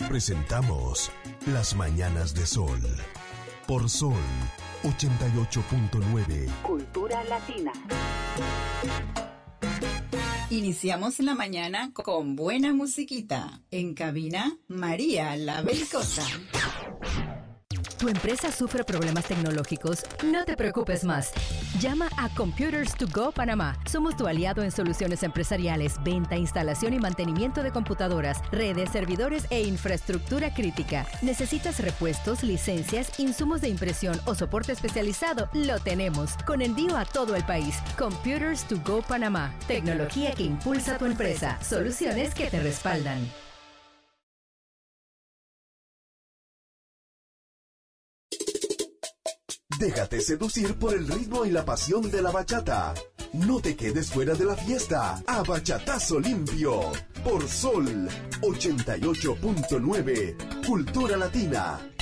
Presentamos Las Mañanas de Sol. Por Sol 88.9. Cultura Latina. Iniciamos la mañana con buena musiquita. En cabina, María la Belicosa. ¿Tu empresa sufre problemas tecnológicos? No te preocupes más. Llama a Computers to Go Panamá. Somos tu aliado en soluciones empresariales, venta, instalación y mantenimiento de computadoras, redes, servidores e infraestructura crítica. ¿Necesitas repuestos, licencias, insumos de impresión o soporte especializado? Lo tenemos. Con envío a todo el país. Computers to Go Panamá. Tecnología que impulsa tu empresa. Soluciones que te respaldan. Déjate seducir por el ritmo y la pasión de la bachata. No te quedes fuera de la fiesta. A Bachatazo Limpio. Por Sol 88.9. Cultura Latina.